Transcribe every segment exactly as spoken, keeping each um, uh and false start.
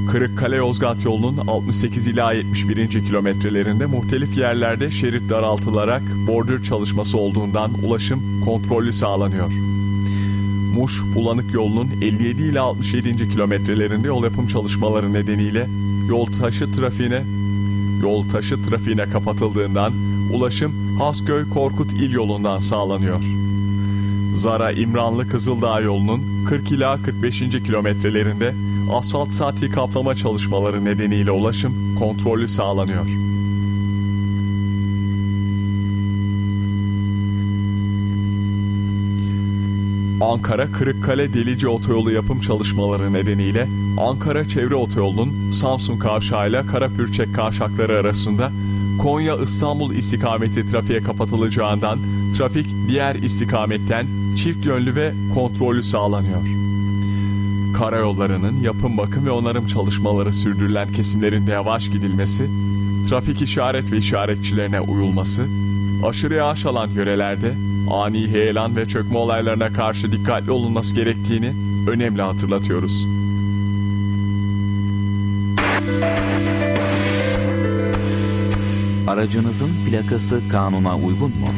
Kırıkkale Yozgat yolunun altmış sekiz ila yetmiş birinci kilometrelerinde muhtelif yerlerde şerit daraltılarak bordür çalışması olduğundan ulaşım kontrollü sağlanıyor. Muş Bulanık yolunun elli yedi ila altmış yedinci kilometrelerinde yol yapım çalışmaları nedeniyle yol taşı trafiğine yol taşı trafiğine kapatıldığından ulaşım Hasköy Korkut İl yolundan sağlanıyor. Zara İmranlı Kızıldağ yolunun kırk ila kırk beşinci kilometrelerinde asfalt saati kaplama çalışmaları nedeniyle ulaşım kontrollü sağlanıyor. Ankara Kırıkkale Delici Otoyolu yapım çalışmaları nedeniyle Ankara Çevre Otoyolu'nun Samsun Kavşağı ile Karapürçek kavşakları arasında Konya-İstanbul istikameti trafiğe kapatılacağından trafik diğer istikametten çift yönlü ve kontrollü sağlanıyor. Karayollarının yapım, bakım ve onarım çalışmaları sürdürülen kesimlerinde yavaş gidilmesi, trafik işaret ve işaretçilerine uyulması, aşırı yağış alan yörelerde ani heyelan ve çökme olaylarına karşı dikkatli olunması gerektiğini önemli hatırlatıyoruz. Aracınızın plakası kanuna uygun mu?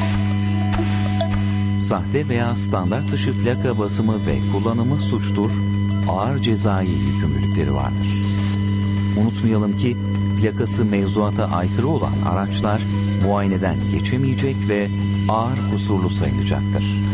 Sahte veya standart dışı plaka basımı ve kullanımı suçtur, ağır cezai yükümlülükleri vardır. Unutmayalım ki plakası mevzuata aykırı olan araçlar muayeneden geçemeyecek ve ağır kusurlu sayılacaktır.